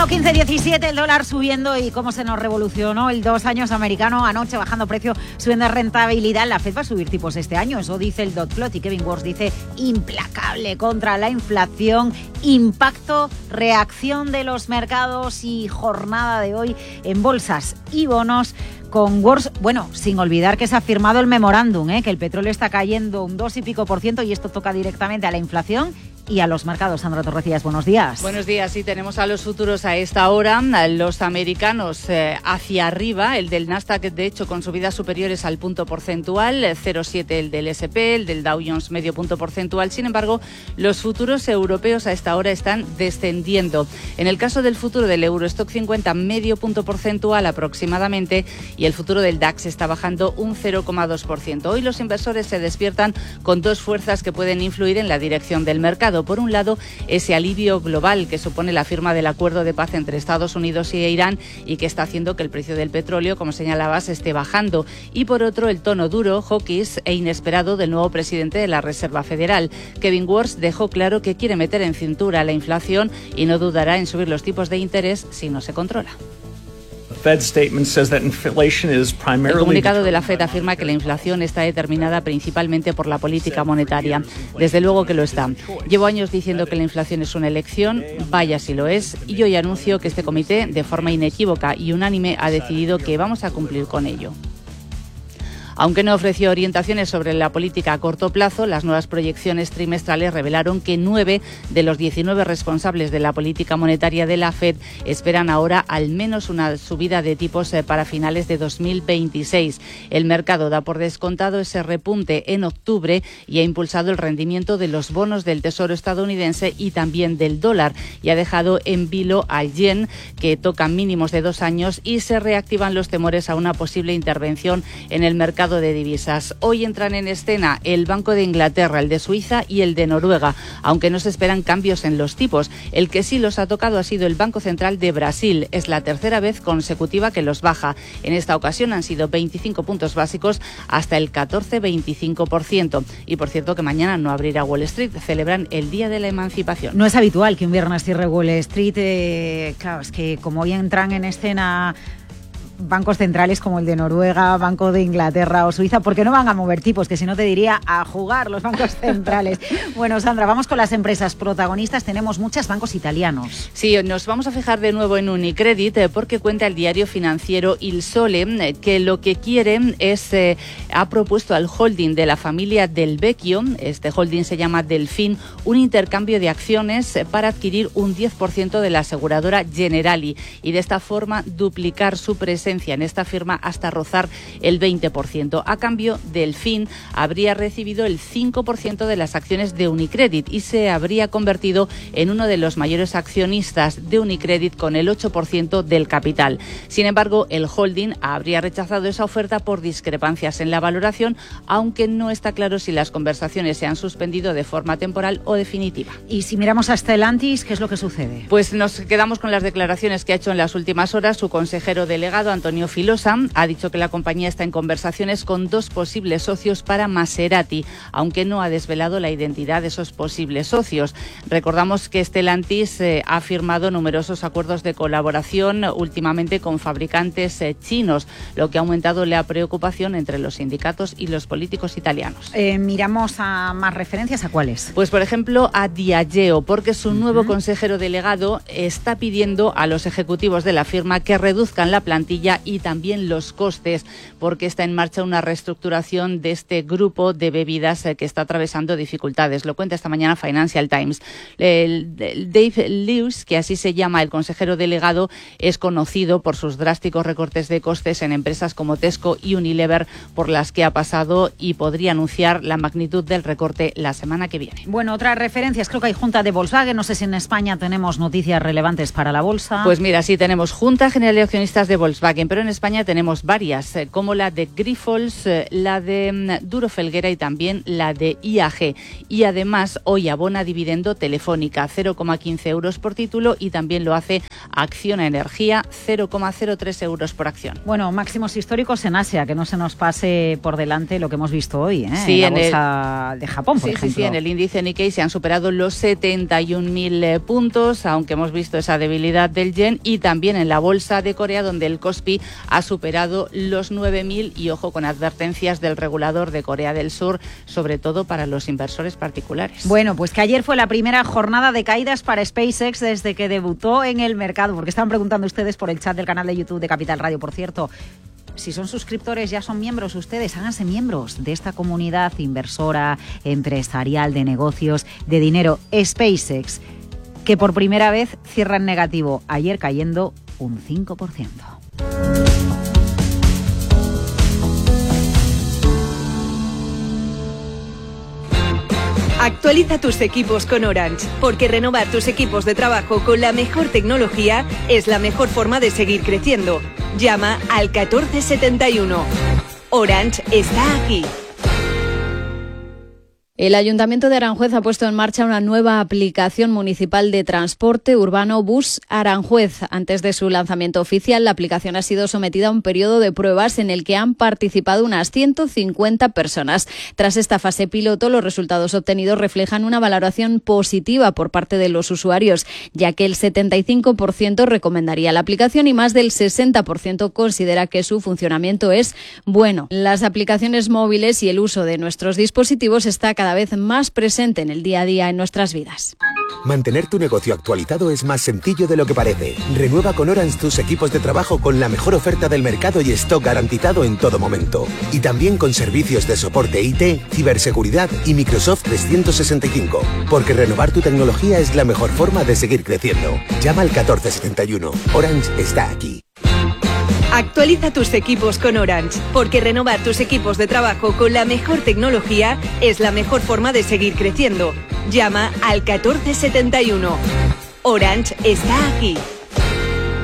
1,1517, el dólar subiendo y cómo se nos revolucionó el 2 años americano anoche, bajando precio, subiendo rentabilidad. La Fed va a subir tipos este año, eso dice el Dotplot, y Kevin Warsh dice implacable contra la inflación, impacto, reacción de los mercados y jornada de hoy en bolsas y bonos. Con Warsh, bueno, sin olvidar que se ha firmado el memorándum, que el petróleo está cayendo un 2 y pico % y esto toca directamente a la inflación y a los mercados. Sandra Torrecillas, buenos días. Buenos días, sí, tenemos a los futuros a esta hora, los americanos hacia arriba, el del Nasdaq de hecho con subidas superiores al punto porcentual, 0,7 el del S&P, el del Dow Jones medio punto porcentual. Sin embargo, los futuros europeos a esta hora están descendiendo. En el caso del futuro del Eurostock 50, medio punto porcentual aproximadamente, y el futuro del DAX está bajando un 0,2%. Hoy los inversores se despiertan con dos fuerzas que pueden influir en la dirección del mercado. Por un lado, ese alivio global que supone la firma del acuerdo de paz entre Estados Unidos y Irán y que está haciendo que el precio del petróleo, como señalabas, esté bajando. Y por otro, el tono duro, hawkish e inesperado del nuevo presidente de la Reserva Federal. Kevin Warsh dejó claro que quiere meter en cintura la inflación y no dudará en subir los tipos de interés si no se controla. El comunicado de la Fed afirma que la inflación está determinada principalmente por la política monetaria. Desde luego que lo está. Llevo años diciendo que la inflación es una elección, vaya si lo es, y hoy anuncio que este comité, de forma inequívoca y unánime, ha decidido que vamos a cumplir con ello. Aunque no ofreció orientaciones sobre la política a corto plazo, las nuevas proyecciones trimestrales revelaron que 9 de los 19 responsables de la política monetaria de la Fed esperan ahora al menos una subida de tipos para finales de 2026. El mercado da por descontado ese repunte en octubre y ha impulsado el rendimiento de los bonos del Tesoro estadounidense y también del dólar, y ha dejado en vilo al yen, que toca mínimos de 2 años, y se reactivan los temores a una posible intervención en el mercado de divisas. Hoy entran en escena el Banco de Inglaterra, el de Suiza y el de Noruega, aunque no se esperan cambios en los tipos. El que sí los ha tocado ha sido el Banco Central de Brasil. Es la tercera vez consecutiva que los baja. En esta ocasión han sido 25 puntos básicos hasta el 14,25%. Y por cierto que mañana no abrirá Wall Street, celebran el Día de la Emancipación. No es habitual que un viernes cierre Wall Street. Claro, es que como hoy entran en escena bancos centrales como el de Noruega, Banco de Inglaterra o Suiza, ¿por qué no van a mover tipos? Que si no te diría a jugar los bancos centrales. Bueno, Sandra, vamos con las empresas protagonistas. Tenemos muchos bancos italianos. Sí, nos vamos a fijar de nuevo en Unicredit porque cuenta el diario financiero Il Sole que lo que quiere es, ha propuesto al holding de la familia Del Vecchio, este holding se llama Delfin, un intercambio de acciones para adquirir un 10% de la aseguradora Generali y de esta forma duplicar su presencia en esta firma hasta rozar el 20%. A cambio, Delfin habría recibido el 5% de las acciones de Unicredit y se habría convertido en uno de los mayores accionistas de Unicredit con el 8% del capital. Sin embargo, el holding habría rechazado esa oferta por discrepancias en la valoración, aunque no está claro si las conversaciones se han suspendido de forma temporal o definitiva. Y si miramos a Stellantis, ¿qué es lo que sucede? Pues nos quedamos con las declaraciones que ha hecho en las últimas horas su consejero delegado, Antonio Filosa. Ha dicho que la compañía está en conversaciones con 2 posibles socios para Maserati, aunque no ha desvelado la identidad de esos posibles socios. Recordamos que Stellantis ha firmado numerosos acuerdos de colaboración últimamente con fabricantes chinos, lo que ha aumentado la preocupación entre los sindicatos y los políticos italianos. Miramos a más referencias, ¿a cuáles? Pues por ejemplo a Diageo, porque su nuevo consejero delegado está pidiendo a los ejecutivos de la firma que reduzcan la plantilla y también los costes, porque está en marcha una reestructuración de este grupo de bebidas que está atravesando dificultades. Lo cuenta esta mañana Financial Times. Dave Lewis, que así se llama el consejero delegado, es conocido por sus drásticos recortes de costes en empresas como Tesco y Unilever, por las que ha pasado, y podría anunciar la magnitud del recorte la semana que viene. Bueno, otras referencias, creo que hay junta de Volkswagen. No sé si en España tenemos noticias relevantes para la bolsa. Pues mira, sí tenemos Junta General de Accionistas de Volkswagen. Volkswagen, pero en España tenemos varias, como la de Grifols, la de Duro Felguera y también la de IAG. Y además hoy abona dividendo Telefónica, 0,15 euros por título, y también lo hace Acciona Energía, 0,03 euros por acción. Bueno, máximos históricos en Asia, que no se nos pase por delante lo que hemos visto hoy, sí, en la bolsa de Japón, por ejemplo. Sí, en el índice Nikkei se han superado los 71.000 puntos, aunque hemos visto esa debilidad del yen, y también en la bolsa de Corea, donde el Kospi ha superado los 9.000, y ojo con advertencias del regulador de Corea del Sur, sobre todo para los inversores particulares. Bueno, pues que ayer fue la primera jornada de caídas para SpaceX desde que debutó en el mercado, porque estaban preguntando ustedes por el chat del canal de YouTube de Capital Radio, por cierto. Si son suscriptores, ya son miembros ustedes, háganse miembros de esta comunidad inversora, empresarial, de negocios, de dinero. SpaceX, que por primera vez cierra en negativo, ayer cayendo un 5%. Actualiza tus equipos con Orange, porque renovar tus equipos de trabajo con la mejor tecnología es la mejor forma de seguir creciendo. Llama al 1471. Orange está aquí. El Ayuntamiento de Aranjuez ha puesto en marcha una nueva aplicación municipal de transporte urbano Bus Aranjuez. Antes de su lanzamiento oficial, la aplicación ha sido sometida a un periodo de pruebas en el que han participado unas 150 personas. Tras esta fase piloto, los resultados obtenidos reflejan una valoración positiva por parte de los usuarios, ya que el 75% recomendaría la aplicación y más del 60% considera que su funcionamiento es bueno. Las aplicaciones móviles y el uso de nuestros dispositivos está cada vez más presente en el día a día en nuestras vidas. Mantener tu negocio actualizado es más sencillo de lo que parece. Renueva con Orange tus equipos de trabajo con la mejor oferta del mercado y stock garantizado en todo momento. Y también con servicios de soporte IT, ciberseguridad y Microsoft 365. Porque renovar tu tecnología es la mejor forma de seguir creciendo. Llama al 1471. Orange está aquí. Actualiza tus equipos con Orange, porque renovar tus equipos de trabajo con la mejor tecnología es la mejor forma de seguir creciendo. Llama al 1471. Orange está aquí.